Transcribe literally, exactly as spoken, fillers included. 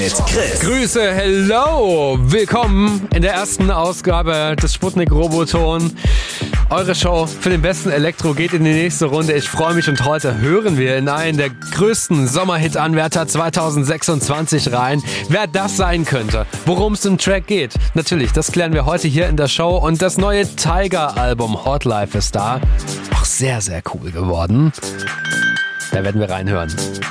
mit Chris. Grüße, hello, willkommen in der ersten Ausgabe des Sputnik Roboton. Eure Show für den besten Elektro geht in die nächste Runde. Ich freue mich und heute hören wir in einen der größten Sommerhit-Anwärter zwanzig sechsundzwanzig rein. Wer das sein könnte, worum es im Track geht. Natürlich, das klären wir heute hier in der Show. Und das neue Tiger-Album Hot Life ist da. Auch sehr, sehr cool geworden. Da werden wir reinhören.